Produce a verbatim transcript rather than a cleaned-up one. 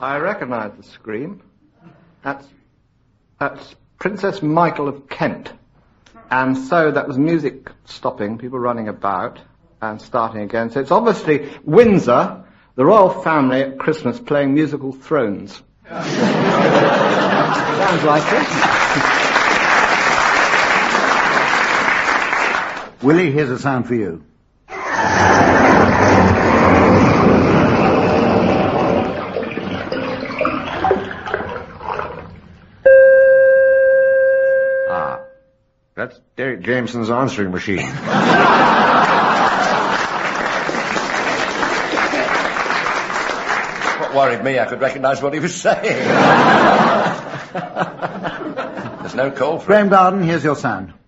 I recognise the scream. That's, that's Princess Michael of Kent. And so that was music stopping, people running about and starting again. So it's obviously Windsor, the royal family at Christmas playing musical thrones. Sounds like it. Willie, here's a sound for you. Ah, that's Derek Jameson's answering machine. What worried me, I could recognise what he was saying. There's no call for it. Graham Garden, here's your sound.